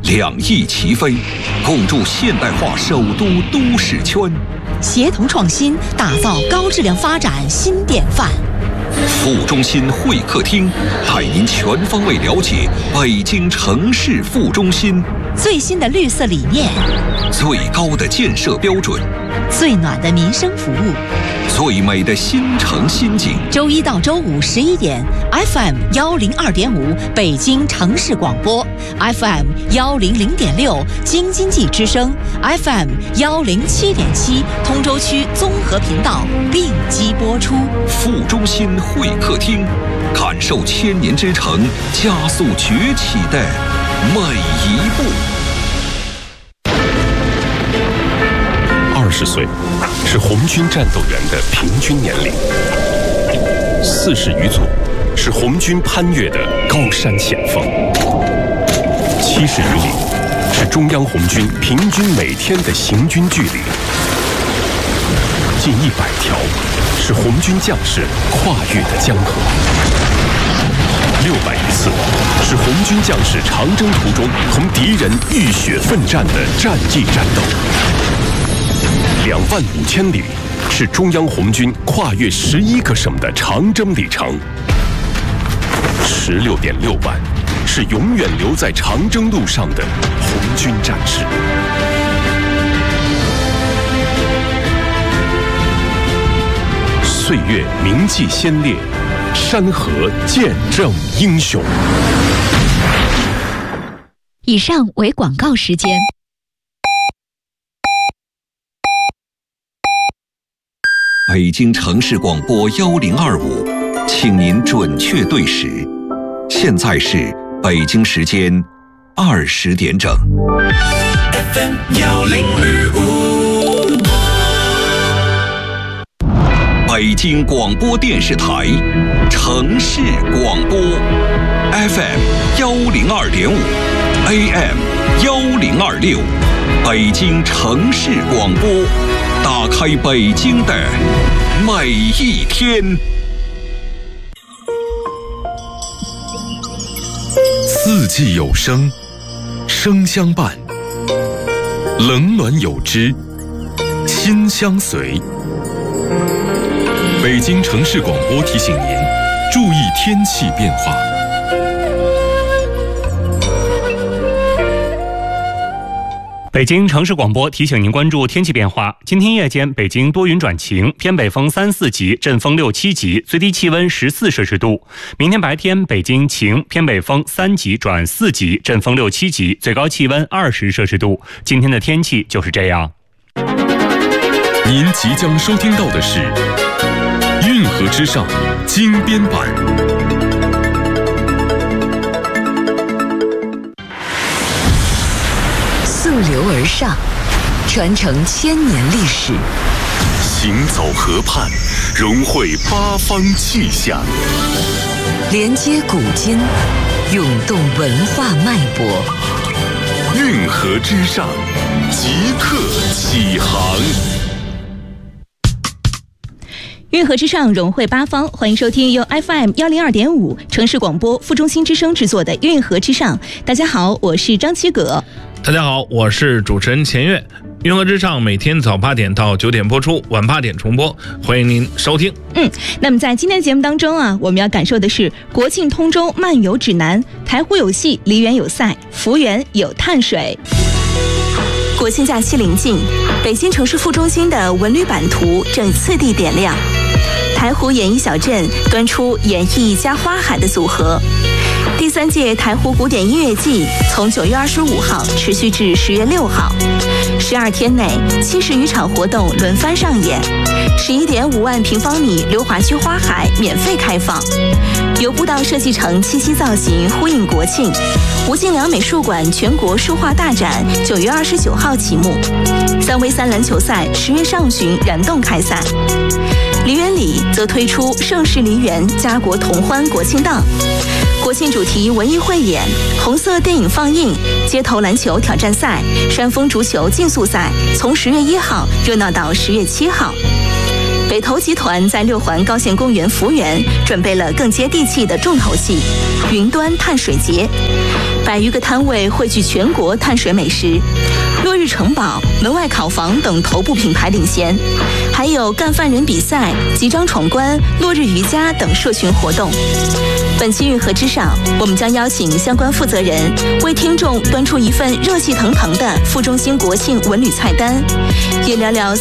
两翼齐飞，共筑现代化首都都市圈， 协同创新，打造高质量发展新典范。 副中心会客厅带您全方位了解北京城市副中心最新的绿色理念， 最高的建设标准， 最暖的民生服务， 最美的新城新景。 周一到周五11点 ，FM 102.5北京城市广播 ，FM 100.6京津冀之声 ，FM 107.7通州区综合频道并机播出。 副中心会客厅，感受千年之城加速崛起的每一步。 20岁是红军战斗员的平均年龄，40余组是红军攀越的高山险峰，70余里是中央红军平均每天的行军距离，近100条是红军将士跨越的江河，600余次是红军将士长征途中同敌人浴血奋战的战役战斗，25000里是中央红军跨越11个省的长征里程，16.6万是永远留在长征路上的红军战士。岁月铭记先烈，山河见证英雄。 以上为广告时间。 北京城市广播1025，请您准确对时，现在是北京时间20点整。FM 1025，北京广播电视台城市广播 FM 102.5，AM 1026，北京城市广播。打开北京的每一天。 四季有声，声相伴；冷暖有知，心相随。北京城市广播提醒您注意天气变化。 北京城市广播提醒您关注天气变化。今天夜间北京多云转晴，偏北风3、4级，阵风6、7级，最低气温14摄氏度。明天白天北京晴，偏北风3级转4级，阵风6、7级，最高气温20摄氏度。今天的天气就是这样。 您即将收听到的是运河之上精编版。 溯流而上，传承1000年历史； 行走河畔，融汇8方气象； 连接古今，涌动文化脉搏。 运河之上，即刻起航。 运河之上，融汇8方，欢迎收听由 FM 102.5城市广播副中心之声制作的《运河之上》。大家好，我是张七葛。 大家好，我是主持人钱月。运河之上每天早8点到9点播出，晚8点重播，欢迎您收听。 那么在今天的节目当中啊，我们要感受的是国庆通州漫游指南，台湖有戏，梨园有赛，福源有碳水。国庆假期临近，北京城市副中心的文旅版图正次第点亮，台湖演艺小镇端出演艺加花海的组合。第3届台湖古典音乐季从9月25号持续至10月6号，12天内70余场活动轮番上演，11.5万平方米溜滑区花海免费开放，由步道设计成七夕造型呼应国庆。吴敬琏美术馆全国书画大展9月29号启幕，3v3篮球赛10月上旬燃动开赛。梨园里则推出盛世梨园家国同欢国庆档，国庆主题文艺汇演、红色电影放映、街头篮球挑战赛、山峰足球竞速赛，从10月1号热闹到10月7号。北投集团在6环高县公园福源准备了更接地气的重头戏——云端碳水节。 100余个摊位汇聚全国碳水美食，落日城堡、门外烤房等头部品牌领衔，还有干饭人比赛、集章闯关、落日瑜伽等社群活动。本期运河之上，我们将邀请相关负责人为听众端出一份热气腾腾的副中心国庆文旅菜单，也聊聊